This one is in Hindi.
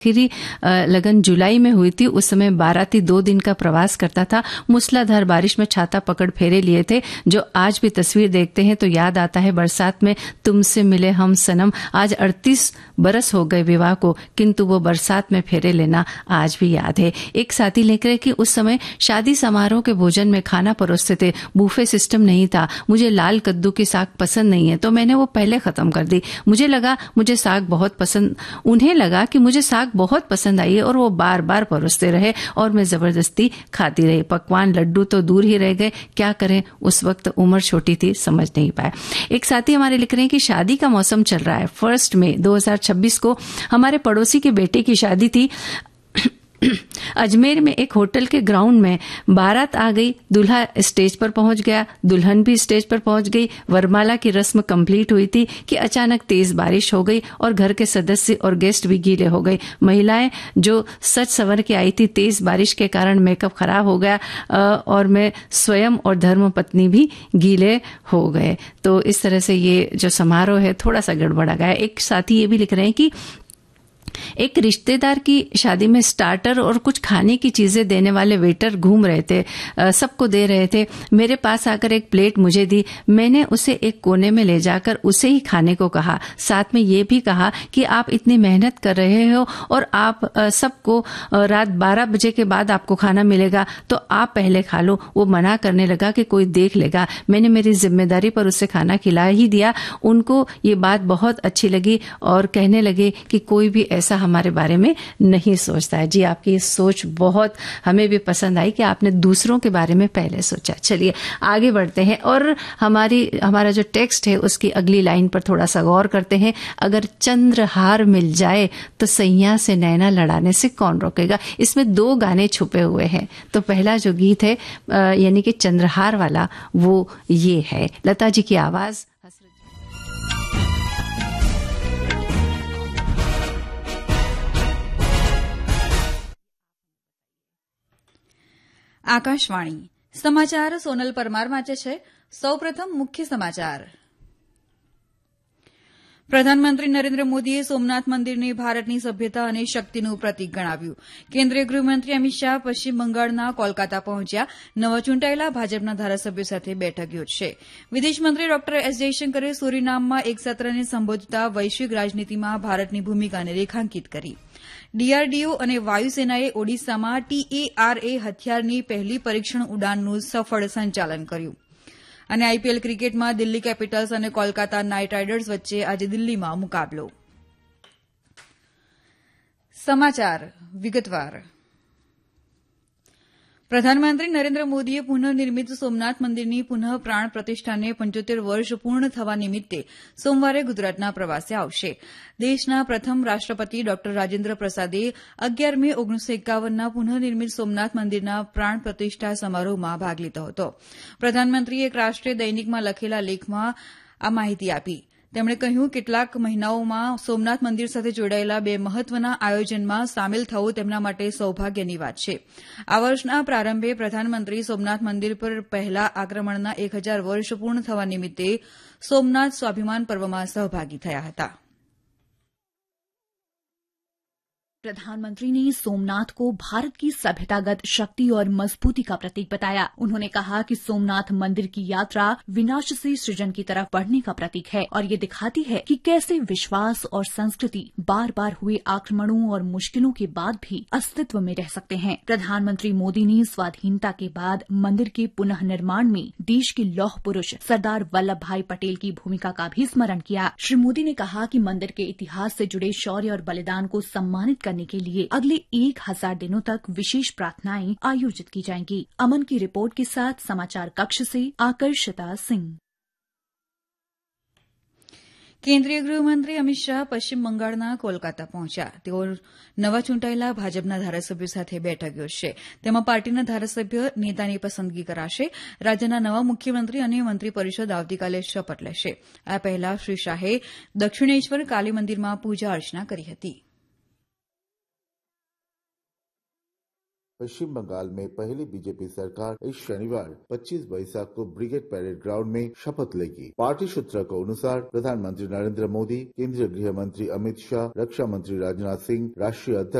आखिरी लगन जुलाई में हुई थी। उस समय बाराती 2 दिन का प्रवास करता था। मूसलाधार बारिश में छाता पकड़ फेरे लिए थे। जो आज भी तस्वीर देखते हैं तो याद आता है बरसात में तुमसे मिले हम सनम। आज 38 बरस हो गए विवाह को, किंतु वो बरसात में फेरे लेना आज भी याद है। एक साथी लिख रहे कि उस समय शादी समारोह के भोजन में खाना परोसते थे, बूफे सिस्टम नहीं था। मुझे लाल कद्दू की साग पसंद नहीं है तो मैंने वो पहले खत्म कर दी। मुझे लगा मुझे साग बहुत पसंद, उन्हें लगा कि मुझे साग बहुत पसंद आई है और वो बार बार परोसते रहे और मैं जबरदस्ती खाती रही। पकवान लड्डू तो दूर ही रह गए, क्या करें, उस वक्त उम्र छोटी थी, समझ नहीं पाए। एक साथी हमारे लिख रहे हैं कि शादी का मौसम चल रहा है। 1 मई 2026 को हमारे पड़ोसी के बेटे की शादी थी। अजमेर में एक होटल के ग्राउंड में बारात आ गई, दूल्हा स्टेज पर पहुंच गया, दुल्हन भी स्टेज पर पहुंच गई। वरमाला की रस्म कंप्लीट हुई थी कि अचानक तेज बारिश हो गई और घर के सदस्य और गेस्ट भी गीले हो गए। महिलाएं जो सच संवर के आई थी, तेज बारिश के कारण मेकअप खराब हो गया और मैं स्वयं और धर्मपत्नी भी गीले हो गए। तो इस तरह से ये जो समारोह है थोड़ा सा गड़बड़ा गया। एक साथी ये भी लिख रहे हैं कि एक रिश्तेदार की शादी में स्टार्टर और कुछ खाने की चीजें देने वाले वेटर घूम रहे थे, सबको दे रहे थे। मेरे पास आकर एक प्लेट मुझे दी। मैंने उसे एक कोने में ले जाकर उसे ही खाने को कहा। साथ में ये भी कहा कि आप इतनी मेहनत कर रहे हो और आप सबको रात 12 बजे के बाद आपको खाना मिलेगा तो आप पहले खा लो। वो मना करने लगा कि कोई देख लेगा। मैंने मेरी जिम्मेदारी पर उसे खाना खिला ही दिया। उनको ये बात बहुत अच्छी लगी और कहने लगे कि कोई भी ऐसा हमारे बारे में नहीं सोचता है। जी, आपकी सोच बहुत हमें भी पसंद आई कि आपने दूसरों के बारे में पहले सोचा। चलिए आगे बढ़ते हैं और हमारा जो टेक्स्ट है उसकी अगली लाइन पर थोड़ा सा गौर करते हैं। अगर चंद्रहार मिल जाए तो सैया से नैना लड़ाने से कौन रोकेगा। इसमें 2 गाने छुपे हुए हैं। तो पहला जो गीत है यानी कि चंद्रहार वाला, वो ये है, लता जी की आवाज। આકાશવાણી સમાચાર સોનલ પરમાર વાંચે છે। સૌપ્રથમ મુખ્ય સમાચાર। પ્રધાનમંત્રી નરેન્દ્ર મોદીએ સોમનાથ મંદિરને ભારતની સભ્યતા અને શક્તિનું પ્રતીક ગણાવ્યું। કેન્દ્રીય ગૃહમંત્રી અમિત શાહ પશ્ચિમ બંગાળના કોલકાતા પહોંચ્યા। નવા ચૂંટાયેલા ભાજપના ધારાસભ્યો સાથે બેઠક યોજશે। વિદેશમંત્રી ડોક્ટર એસ જયશંકરે સુરીનામમાં એક સત્રને સંબોધતા વૈશ્વિક રાજનીતિમાં ભારતની ભૂમિકાને રેખાંકિત કરી। ડીઆરડીઓ અને વાયુસેનાએ ઓડિશામાં TARA હથિયારની પહેલી પરીક્ષણ ઉડાનનું સફળ સંચાલન કર્યું। અને આઈપીએલ ક્રિકેટમાં દિલ્હી કેપિટલ્સ અને કોલકાતા નાઇટ રાઇડર્સ વચ્ચે આજે દિલ્હીમાં મુકાબલો। સમાચાર વિગતવાર। પ્રધાનમંત્રી નરેન્દ્ર મોદીએ પુનઃનિર્મિત સોમનાથ મંદિરની પુનઃ પ્રાણ પ્રતિષ્ઠાને 75 વર્ષ પૂર્ણ થવા નિમિત્તે સોમવારે ગુજરાતના પ્રવાસે આવશે। દેશના પ્રથમ રાષ્ટ્રપતિ ડોક્ટર રાજેન્દ્ર પ્રસાદે 11 મે 1951ના પુનઃનિર્મિત સોમનાથ મંદિરના પ્રાણ પ્રતિષ્ઠા સમારોહમાં ભાગ લીધો હતો। પ્રધાનમંત્રીએ એક રાષ્ટ્રીય દૈનિકમાં લખેલા લેખમાં આ માહિતી આપી। તેમણે કહ્યું કેટલાક મહિનાઓમાં સોમનાથ મંદિર સાથે જોડાયેલા 2 મહત્વના આયોજનમાં સામેલ થવું તેમના માટે સૌભાગ્યની વાત છે। આ વર્ષના પ્રારંભે પ્રધાનમંત્રી સોમનાથ મંદિર પર પહેલા આક્રમણના 1000 વર્ષ પૂર્ણ થવા નિમિત્તે સોમનાથ સ્વાભિમાન પર્વમાં સહભાગી થયા હતા। प्रधानमंत्री ने सोमनाथ को भारत की सभ्यतागत शक्ति और मजबूती का प्रतीक बताया। उन्होंने कहा कि सोमनाथ मंदिर की यात्रा विनाश से सृजन की तरफ बढ़ने का प्रतीक है और ये दिखाती है कि कैसे विश्वास और संस्कृति बार बार हुए आक्रमणों और मुश्किलों के बाद भी अस्तित्व में रह सकते हैं। प्रधानमंत्री मोदी ने स्वाधीनता के बाद मंदिर के पुनः निर्माण में देश के लौह पुरुष सरदार वल्लभ भाई पटेल की भूमिका का भी स्मरण किया। श्री मोदी ने कहा कि मंदिर के इतिहास से जुड़े शौर्य और बलिदान को सम्मानित करने के लिए अगले 1000 दिनों तक विशेष प्रार्थनाएं आयोजित की जाएंगी। अमन की रिपोर्ट के साथ समाचार कक्ष से आकर्षिता सिंह। કેન્દ્રીય ગૃહમંત્રી અમિત શાહ પશ્ચિમ બંગાળના કોલકાતા પહોંચ્યા। તેઓ નવા ચૂંટાયેલા ભાજપના ધારાસભ્યો સાથે બેઠક યોજશે। તેમાં પાર્ટીના ધારાસભ્ય નેતાની પસંદગી કરાશે। રાજ્યના નવા મુખ્યમંત્રી અને મંત્રી પરિષદ આવતીકાલે શપથ લેશે। આ પહેલા શ્રી શાહે દક્ષિણેશ્વર કાલી મંદિરમાં પૂજા અર્ચના કરી હતી। पश्चिम बंगाल में पहली बीजेपी सरकार इस शनिवार 25 वैशाख को ब्रिगेड परेड ग्राउंड में शपथ लेगी। पार्टी सूत्रों के अनुसार प्रधानमंत्री नरेंद्र मोदी, केंद्रीय गृह मंत्री अमित शाह, रक्षा मंत्री राजनाथ सिंह, राष्ट्रीय अध्यक्ष